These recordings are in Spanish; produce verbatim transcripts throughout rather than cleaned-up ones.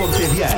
Reporte Vial.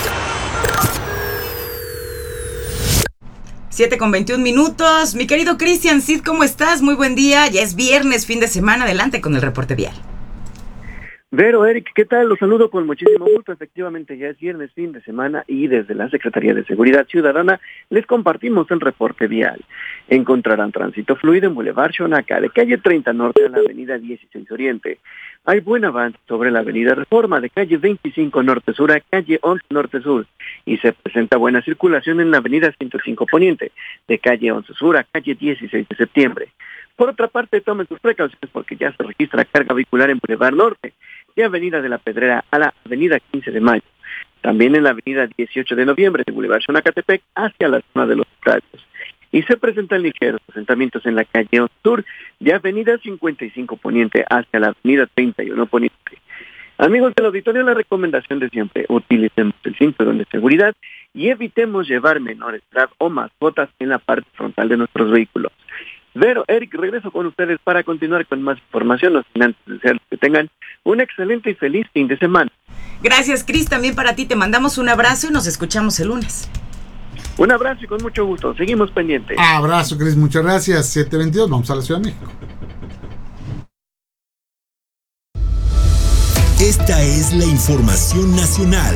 siete con veintiún minutos. Mi querido Cristian Cid, ¿cómo estás? Muy buen día. Ya es viernes, fin de semana. Adelante con el Reporte Vial. Vero, Eric, ¿qué tal? Los saludo con muchísimo gusto. Efectivamente, ya es viernes, fin de semana, y desde la Secretaría de Seguridad Ciudadana les compartimos el reporte vial. Encontrarán tránsito fluido en Boulevard Xonaca, de calle treinta Norte a la avenida dieciséis Oriente. Hay buen avance sobre la avenida Reforma, de calle veinticinco Norte Sur a calle once Norte Sur, y se presenta buena circulación en la avenida ciento cinco Poniente, de calle once Sur a calle dieciséis de Septiembre. Por otra parte, tomen sus precauciones porque ya se registra carga vehicular en Boulevard Norte, de Avenida de la Pedrera a la Avenida quince de Mayo. También en la Avenida dieciocho de Noviembre de Boulevard Xonacatepec hacia la zona de los estadios. Y se presentan ligeros asentamientos en la calle once Sur de Avenida cincuenta y cinco Poniente hacia la Avenida treinta y uno Poniente. Amigos del auditorio, la recomendación de siempre: utilicemos el cinturón de seguridad y evitemos llevar menores de edad o mascotas en la parte frontal de nuestros vehículos. Vero, Eric, regreso con ustedes para continuar con más información. No sin antes desearles que tengan un excelente y feliz fin de semana. Gracias, Cris. También para ti te mandamos un abrazo y nos escuchamos el lunes. Un abrazo y con mucho gusto. Seguimos pendientes. Abrazo, Cris. Muchas gracias. siete veintidós. Vamos a la Ciudad de México. Esta es la información nacional.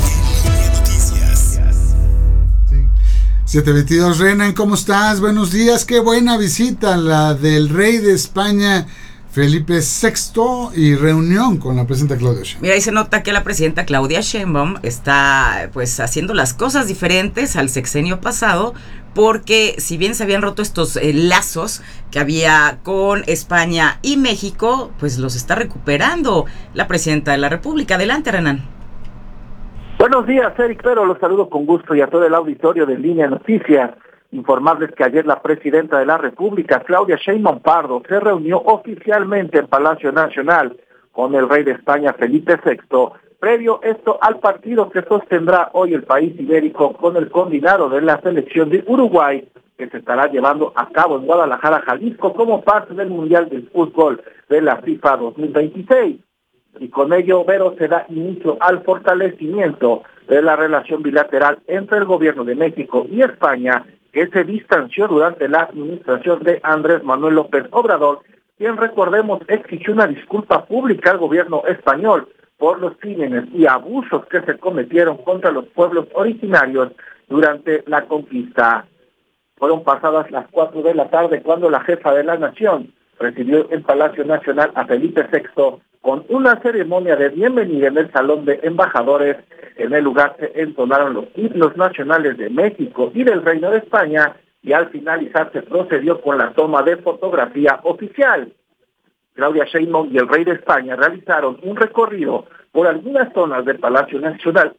siete veintidós, Renan, ¿cómo estás? Buenos días, qué buena visita la del rey de España, Felipe sexto, y reunión con la presidenta Claudia Sheinbaum. Mira, ahí se nota que la presidenta Claudia Sheinbaum está pues haciendo las cosas diferentes al sexenio pasado, porque si bien se habían roto estos eh, lazos que había con España y México, pues los está recuperando la presidenta de la República. Adelante, Renan. Buenos días, Eric, pero los saludo con gusto y a todo el auditorio de Línea Noticias. Informarles que ayer la presidenta de la República, Claudia Sheinbaum Pardo, se reunió oficialmente en Palacio Nacional con el rey de España, Felipe sexto, previo esto al partido que sostendrá hoy el país ibérico con el combinado de la selección de Uruguay, que se estará llevando a cabo en Guadalajara, Jalisco, como parte del Mundial del Fútbol de la FIFA dos mil veintiséis. Y con ello, Vero, se da inicio al fortalecimiento de la relación bilateral entre el gobierno de México y España, que se distanció durante la administración de Andrés Manuel López Obrador, quien, recordemos, exigió una disculpa pública al gobierno español por los crímenes y abusos que se cometieron contra los pueblos originarios durante la conquista. Fueron pasadas las cuatro de la tarde cuando la jefa de la nación recibió en Palacio Nacional a Felipe sexto con una ceremonia de bienvenida en el Salón de Embajadores. En el lugar se entonaron los himnos nacionales de México y del Reino de España, y al finalizar se procedió con la toma de fotografía oficial. Claudia Sheinbaum y el rey de España realizaron un recorrido por algunas zonas del Palacio Nacional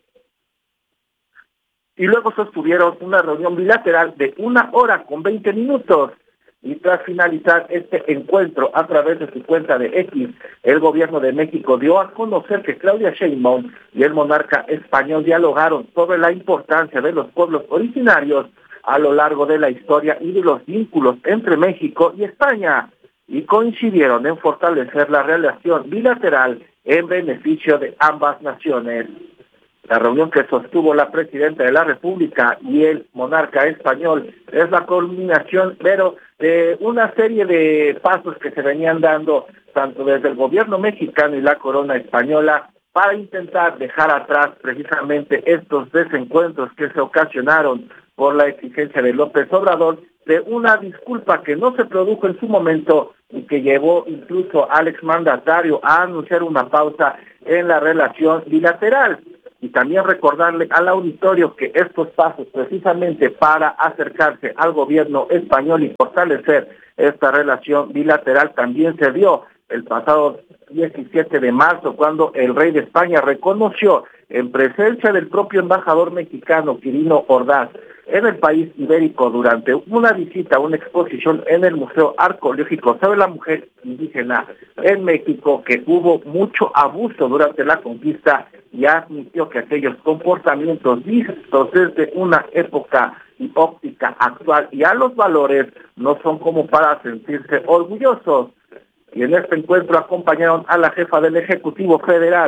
y luego sostuvieron una reunión bilateral de una hora con veinte minutos. Y tras finalizar este encuentro a través de su cuenta de X, el gobierno de México dio a conocer que Claudia Sheinbaum y el monarca español dialogaron sobre la importancia de los pueblos originarios a lo largo de la historia y de los vínculos entre México y España, y coincidieron en fortalecer la relación bilateral en beneficio de ambas naciones. La reunión que sostuvo la presidenta de la República y el monarca español es la culminación, pero de una serie de pasos que se venían dando tanto desde el gobierno mexicano y la corona española para intentar dejar atrás precisamente estos desencuentros que se ocasionaron por la exigencia de López Obrador de una disculpa que no se produjo en su momento y que llevó incluso al exmandatario a anunciar una pausa en la relación bilateral. Y también recordarle al auditorio que estos pasos precisamente para acercarse al gobierno español y fortalecer esta relación bilateral también se dio el pasado diecisiete de marzo, cuando el rey de España reconoció en presencia del propio embajador mexicano Quirino Ordaz en el país ibérico durante una visita a una exposición en el Museo Arqueológico sobre la mujer indígena en México, que hubo mucho abuso durante la conquista, y admitió que aquellos comportamientos vistos desde una época y óptica actual y a los valores no son como para sentirse orgullosos. Y en este encuentro acompañaron a la jefa del Ejecutivo Federal,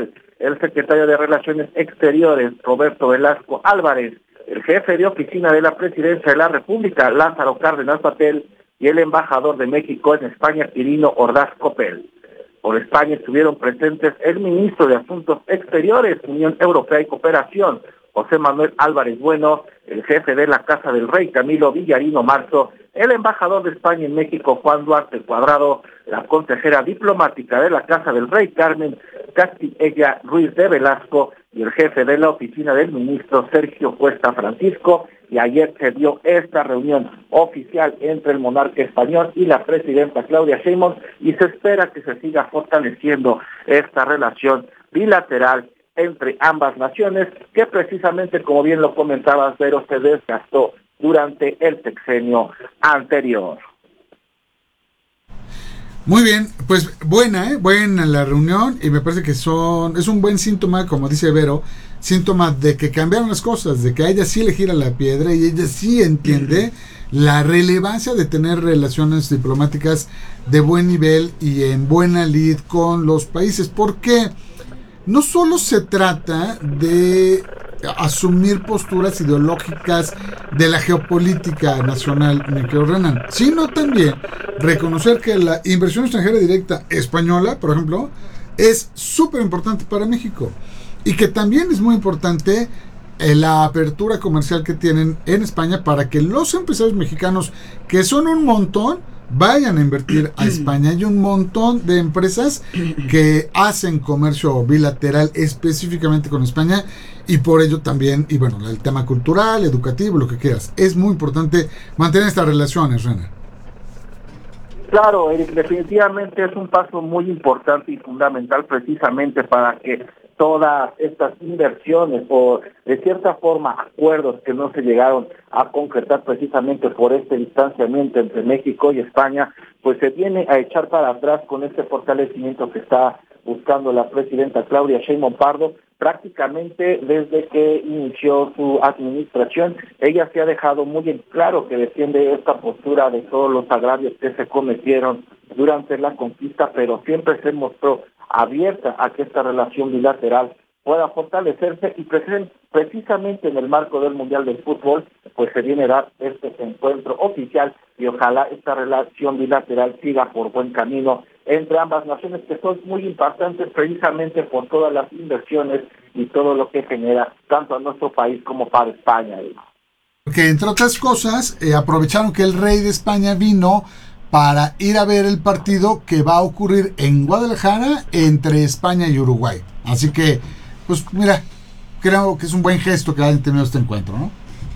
el secretario de Relaciones Exteriores, Roberto Velasco Álvarez, el jefe de oficina de la Presidencia de la República, Lázaro Cárdenas Batel, y el embajador de México en España, Quirino Ordaz Coppel. Por España estuvieron presentes el ministro de Asuntos Exteriores, Unión Europea y Cooperación, José Manuel Álvarez Bueno, el jefe de la Casa del Rey, Camilo Villarino Marzo, el embajador de España en México, Juan Duarte Cuadrado, la consejera diplomática de la Casa del Rey, Carmen Castilla Ruiz de Velasco, y el jefe de la oficina del ministro, Sergio Cuesta Francisco. Y ayer se dio esta reunión oficial entre el monarca español y la presidenta Claudia Sheinbaum, y se espera que se siga fortaleciendo esta relación bilateral entre ambas naciones, que precisamente, como bien lo comentabas, Vero, se desgastó durante el sexenio anterior. Muy bien, pues buena, ¿eh? buena la reunión, y me parece que son es un buen síntoma, como dice Vero, síntoma de que cambiaron las cosas, de que a ella sí le gira la piedra y ella sí entiende la relevancia de tener relaciones diplomáticas de buen nivel y en buena lid con los países, porque no solo se trata de asumir posturas ideológicas de la geopolítica nacional, mi querido Renan, sino también reconocer que la inversión extranjera directa española, por ejemplo, es súper importante para México, y que también es muy importante eh, la apertura comercial que tienen en España para que los empresarios mexicanos, que son un montón, vayan a invertir a España. Hay un montón de empresas que hacen comercio bilateral específicamente con España, y por ello también, y bueno, el tema cultural, educativo, lo que quieras, es muy importante mantener estas relaciones, Renan. Claro, Eric, definitivamente es un paso muy importante y fundamental precisamente para que todas estas inversiones o de cierta forma acuerdos que no se llegaron a concretar precisamente por este distanciamiento entre México y España, pues se viene a echar para atrás con este fortalecimiento que está buscando la presidenta Claudia Sheinbaum Pardo. Prácticamente desde que inició su administración, ella se ha dejado muy en claro que defiende esta postura de todos los agravios que se cometieron durante la conquista, pero siempre se mostró abierta a que esta relación bilateral pueda fortalecerse, y precisamente en el marco del Mundial del Fútbol, pues se viene a dar este encuentro oficial, y ojalá esta relación bilateral siga por buen camino entre ambas naciones, que son muy importantes precisamente por todas las inversiones y todo lo que genera tanto a nuestro país como para España. Porque entre otras cosas, eh, aprovecharon que el rey de España vino para ir a ver el partido que va a ocurrir en Guadalajara entre España y Uruguay. Así que, pues mira, creo que es un buen gesto que hayan tenido este encuentro, ¿no?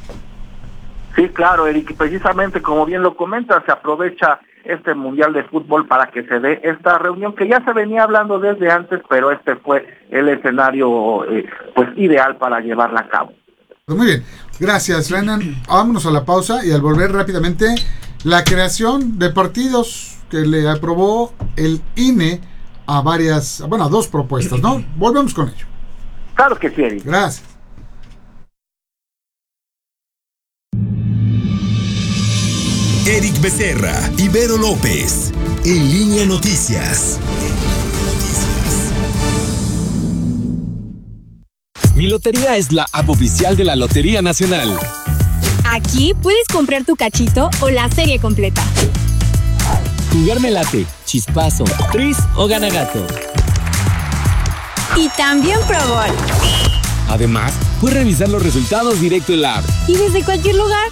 Sí, claro, Eric, precisamente como bien lo comentas, se aprovecha este Mundial de Fútbol para que se dé esta reunión que ya se venía hablando desde antes, pero este fue el escenario eh, pues ideal para llevarla a cabo. Pues muy bien, gracias, Renan. Vámonos a la pausa, y al volver rápidamente, la creación de partidos que le aprobó el I N E a varias, bueno, a dos propuestas, ¿no? Volvemos con ello. Claro que sí, Eric. Gracias. Eric Becerra y Vero López, En Línea Noticias. Mi Lotería es la app oficial de la Lotería Nacional. Aquí puedes comprar tu cachito o la serie completa. Jugar me late, chispazo, tris o ganagato. Y también Pro Gol. Además, puedes revisar los resultados directo en la app. Y desde cualquier lugar.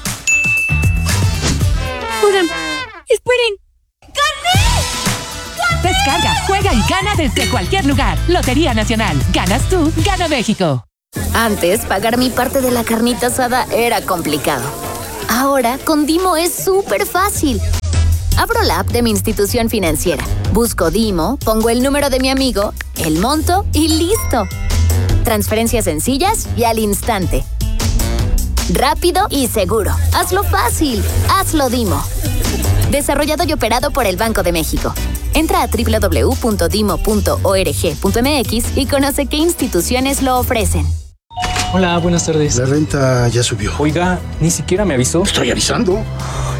Oigan, esperen. ¡Gané! ¡Gané! Descarga, juega y gana desde cualquier lugar. Lotería Nacional. Ganas tú, gana México. Antes, pagar mi parte de la carnita asada era complicado. Ahora, con Dimo es súper fácil. Abro la app de mi institución financiera. Busco Dimo, pongo el número de mi amigo, el monto y listo. Transferencias sencillas y al instante. Rápido y seguro. Hazlo fácil. Hazlo Dimo. Desarrollado y operado por el Banco de México. Entra a doble u doble u doble u punto dimo punto org punto m x y conoce qué instituciones lo ofrecen. Hola, buenas tardes. La renta ya subió. Oiga, ni siquiera me avisó. Estoy avisando.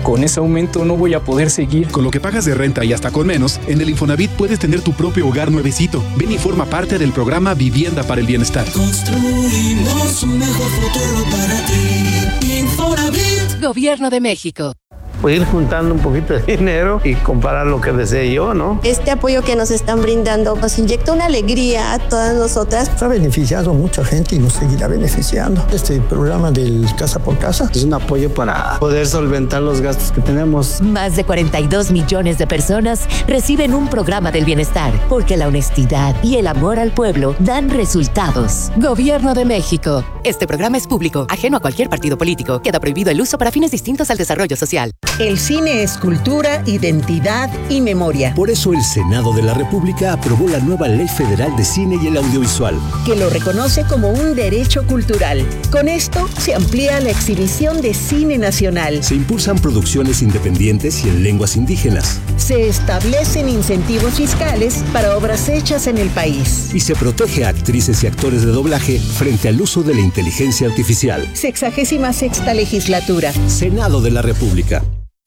Con ese aumento no voy a poder seguir. Con lo que pagas de renta y hasta con menos, en el Infonavit puedes tener tu propio hogar nuevecito. Ven y forma parte del programa Vivienda para el Bienestar. Construimos un mejor futuro para ti. Infonavit. Gobierno de México. Pues ir juntando un poquito de dinero y comprar lo que desee yo, ¿no? Este apoyo que nos están brindando nos inyecta una alegría a todas nosotras. Ha beneficiado a mucha gente y nos seguirá beneficiando. Este programa del Casa por Casa es un apoyo para poder solventar los gastos que tenemos. Más de cuarenta y dos millones de personas reciben un programa del bienestar, porque la honestidad y el amor al pueblo dan resultados. Gobierno de México. Este programa es público, ajeno a cualquier partido político. Queda prohibido el uso para fines distintos al desarrollo social. El cine es cultura, identidad y memoria. Por eso el Senado de la República aprobó la nueva Ley Federal de Cine y el Audiovisual, que lo reconoce como un derecho cultural. Con esto se amplía la exhibición de cine nacional. Se impulsan producciones independientes y en lenguas indígenas. Se establecen incentivos fiscales para obras hechas en el país. Y se protege a actrices y actores de doblaje frente al uso de la inteligencia artificial. Sexagésima sexta legislatura. Senado de la República.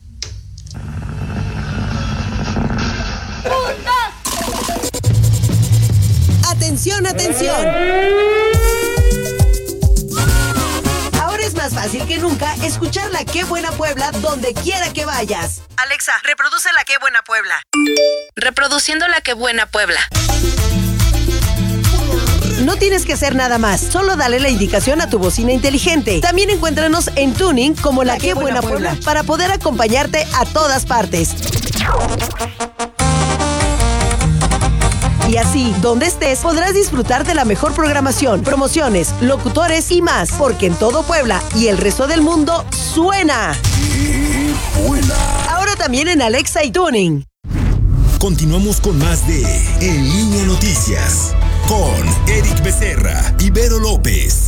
Atención, atención. Ahora es más fácil que nunca escuchar la Qué Buena Puebla donde quiera que vayas. Alexa, reproduce la Qué Buena Puebla. Reproduciendo la Qué Buena Puebla. No tienes que hacer nada más, solo dale la indicación a tu bocina inteligente. También encuéntranos en Tuning como la, la Qué Buena, Buena Puebla, Puebla para poder acompañarte a todas partes. Y así, donde estés, podrás disfrutar de la mejor programación, promociones, locutores y más, porque en todo Puebla y el resto del mundo suena. Ahora también en Alexa y Tuning. Continuamos con más de En Línea Noticias con Eric Becerra y Vero López.